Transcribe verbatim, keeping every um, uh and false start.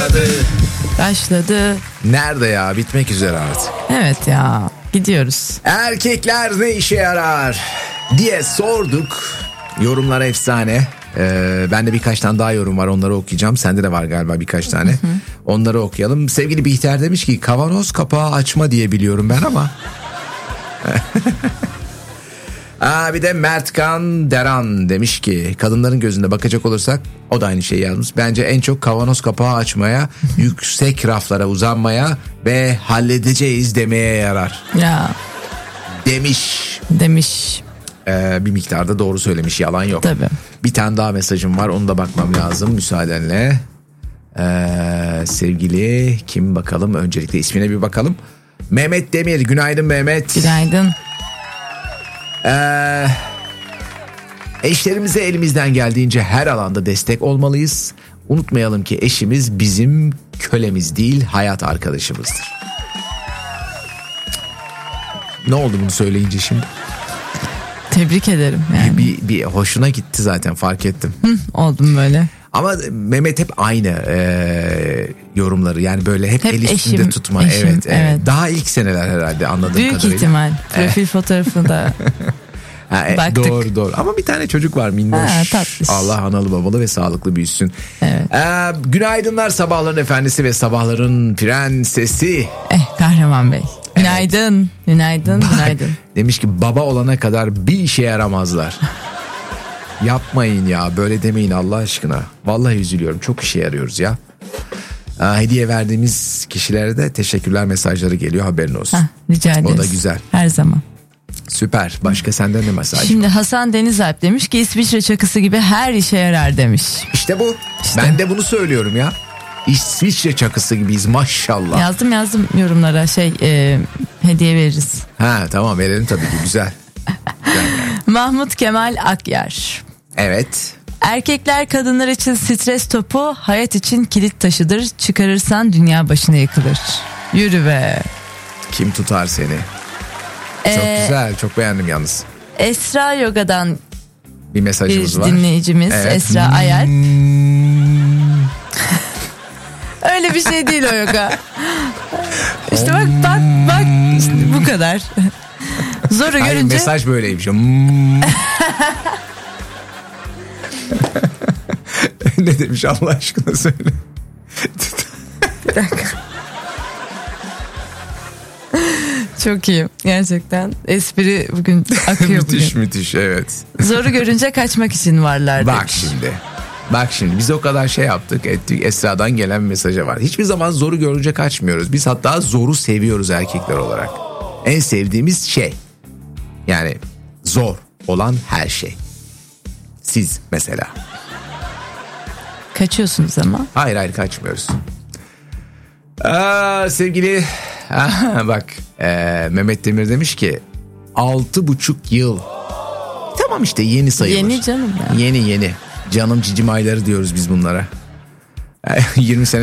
başladı. Başladı. Nerede ya? Bitmek üzere artık. Evet ya, gidiyoruz. Erkekler ne işe yarar diye sorduk. Yorumlar efsane. Ee, ben de birkaç tane daha yorum var, onları okuyacağım. Sende de var galiba birkaç tane. Hı hı. Onları okuyalım. Sevgili Bihter demiş ki kavanoz kapağı açma diye biliyorum ben ama. Aa, bir de Mertkan Deran demiş ki kadınların gözünde bakacak olursak, o da aynı şeyi yazmış. Bence en çok kavanoz kapağı açmaya, yüksek raflara uzanmaya ve halledeceğiz demeye yarar. Ya. Demiş. Demiş. Ee, bir miktarda doğru söylemiş, yalan yok. Tabii. Bir tane daha mesajım var, onu da bakmam lazım müsaadenle. Ee, sevgili kim bakalım, öncelikle ismine bir bakalım. Mehmet Demir, günaydın Mehmet. Günaydın. Ee, eşlerimize elimizden geldiğince her alanda destek olmalıyız. Unutmayalım ki eşimiz bizim kölemiz değil, hayat arkadaşımızdır. Ne oldu bunu söyleyince şimdi? Tebrik ederim yani. Bir, bir, bir hoşuna gitti zaten, fark ettim. Hı, oldum böyle. Ama Mehmet hep aynı e, yorumları, yani böyle hep, hep el üstünde eşim, tutma. Eşim, evet, evet. evet. Daha ilk seneler herhalde, anladığım Büyük kadarıyla. Büyük ihtimal. Profil fotoğrafında. Ha, e, doğru doğru ama bir tane çocuk var minnoş. Ha, tatlış. Allah analı babalı ve sağlıklı büyüsün. Evet. Ee, günaydınlar sabahların efendisi ve sabahların prensesi. Eh Kahraman Bey. Günaydın. Evet. Günaydın. Bak, günaydın. Demiş ki baba olana kadar bir işe yaramazlar. Yapmayın ya, böyle demeyin Allah aşkına. Vallahi üzülüyorum, çok işe yarıyoruz ya. Ee, hediye verdiğimiz kişilere de teşekkürler mesajları geliyor, haberin olsun. Heh, rica ederiz. O da güzel. Her zaman. Süper. Başka senden ne mesaj? Şimdi Hasan Denizalp demiş ki İsviçre çakısı gibi her işe yarar demiş. İşte bu. İşte. Ben de bunu söylüyorum ya. İsviçre çakısı gibiyiz maşallah. Yazdım yazdım yorumlara şey e, hediye veririz. Ha tamam, verelim tabii ki, güzel. Güzel yani. Mahmut Kemal Akyar. Evet. Erkekler kadınlar için stres topu, hayat için kilit taşıdır. Çıkarırsan dünya başına yıkılır. Yürü be. Kim tutar seni? Çok ee, güzel, çok beğendim yalnız. Esra Yoga'dan bir mesajımız bir var. Dinleyicimiz evet. Esra Ayar. Hmm. Öyle bir şey değil o yoga. İşte bak bak bak işte bu kadar. Zoru görünce. Hayır, mesaj böyleymiş. Hmm. Ne demiş Allah aşkına söyle. Bir dakika. Çok iyi gerçekten, espri bugün akıyor. Müthiş bugün. Müthiş evet. Zoru görünce kaçmak için varlar. Bak demiş. şimdi Bak şimdi biz o kadar şey yaptık ettik, Esra'dan gelen bir mesaja var. Hiçbir zaman zoru görünce kaçmıyoruz. Biz hatta zoru seviyoruz erkekler olarak. En sevdiğimiz şey, yani zor olan her şey. Siz mesela. Kaçıyorsunuz ama. Hayır hayır kaçmıyoruz. Aa, sevgili bak e, Mehmet Demir demiş ki altı buçuk yıl. Tamam işte, yeni sayılır. Yeni canım ya. Yeni yeni. Canım cicim ayları diyoruz biz bunlara. yirmi sene